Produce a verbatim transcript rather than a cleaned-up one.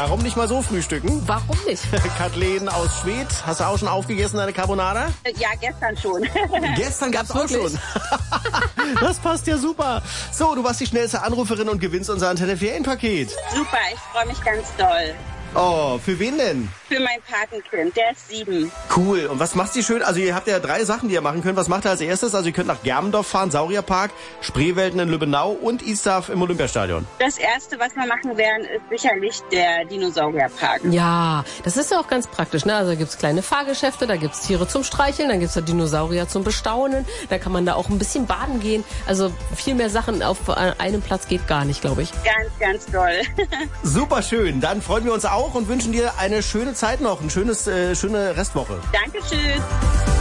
Warum nicht mal so frühstücken? Warum nicht? Kathleen aus Schwedt, hast du auch schon aufgegessen, deine Carbonara? Ja, gestern schon. Gestern gab's auch schon. Das passt ja super. So, du warst die schnellste Anruferin und gewinnst unser Antenne Ferienpaket. Super, ich freue mich ganz doll. Oh, für wen denn? Für mein Patenkind, der ist sieben. Cool. Und was macht sie schön? Also ihr habt ja drei Sachen, die ihr machen könnt. Was macht ihr als erstes? Also ihr könnt nach Germendorf fahren, Saurierpark, Spreewelten in Lübbenau und Isdorf im Olympiastadion. Das Erste, was wir machen werden, ist sicherlich der Dinosaurierpark. Ja, das ist ja auch ganz praktisch, ne? Also da gibt's kleine Fahrgeschäfte, da gibt's Tiere zum Streicheln, dann gibt's da Dinosaurier zum Bestaunen, da kann man da auch ein bisschen baden gehen. Also viel mehr Sachen auf einem Platz geht gar nicht, glaube ich. Ganz, ganz toll. Super schön. Dann freuen wir uns auch und wünschen dir eine schöne Zeit noch, eine schönes, äh, schöne Restwoche. Dankeschön.